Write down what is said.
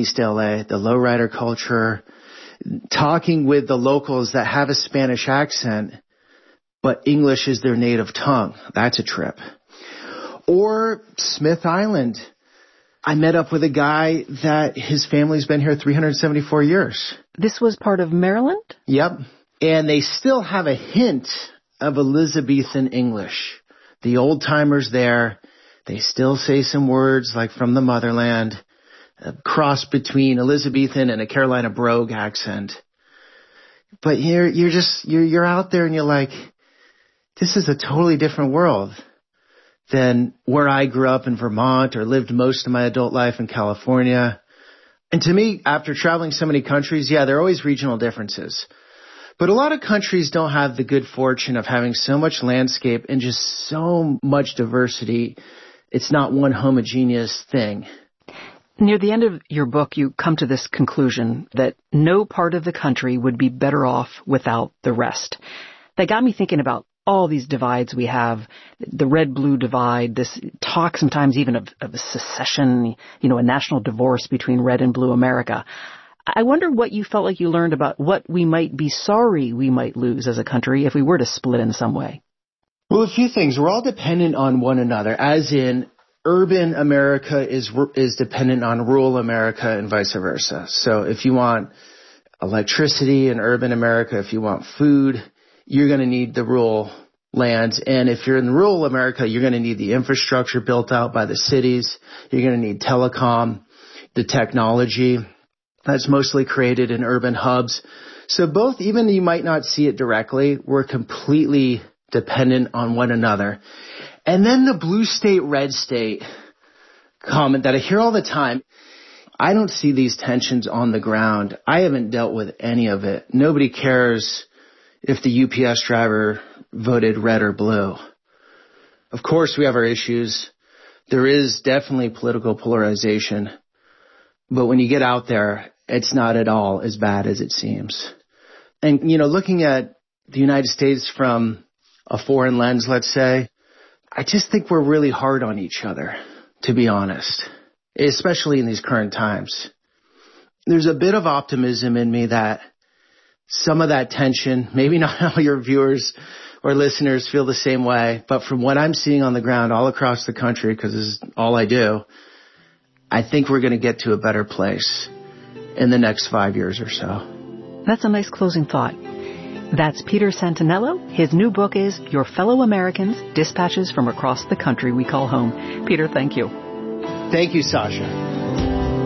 East LA, the lowrider culture, talking with the locals that have a Spanish accent, but English is their native tongue. That's a trip. Or Smith Island. I met up with a guy that his family's been here 374 years. This was part of Maryland? Yep. And they still have a hint of Elizabethan English. The old-timers there, they still say some words like from the motherland, a cross between Elizabethan and a Carolina brogue accent. But you're out there and you're like, this is a totally different world than where I grew up in Vermont or lived most of my adult life in California. And to me, after traveling so many countries, yeah, there are always regional differences. But a lot of countries don't have the good fortune of having so much landscape and just so much diversity. It's not one homogeneous thing. Near the end of your book, you come to this conclusion that no part of the country would be better off without the rest. That got me thinking about all these divides we have, the red-blue divide, this talk sometimes even of a secession, a national divorce between red and blue America. I wonder what you felt like you learned about what we might be sorry we might lose as a country if we were to split in some way. Well, a few things. We're all dependent on one another, as in urban America is dependent on rural America and vice versa. So if you want electricity in urban America, if you want food, you're going to need the rural lands. And if you're in rural America, you're going to need the infrastructure built out by the cities. You're going to need telecom, the technology that's mostly created in urban hubs. So both, even you might not see it directly, we're completely dependent on one another. And then the blue state, red state comment that I hear all the time. I don't see these tensions on the ground. I haven't dealt with any of it. Nobody cares if the UPS driver voted red or blue. Of course, we have our issues. There is definitely political polarization. But when you get out there, it's not at all as bad as it seems. And, looking at the United States from a foreign lens, let's say, I just think we're really hard on each other, to be honest, especially in these current times. There's a bit of optimism in me that some of that tension, maybe not all your viewers or listeners feel the same way, but from what I'm seeing on the ground all across the country, because this is all I do, I think we're going to get to a better place in the next 5 years or so. That's a nice closing thought. That's Peter Santinello. His new book is Your Fellow Americans, Dispatches from Across the Country We Call Home. Peter, thank you. Thank you, Sasha.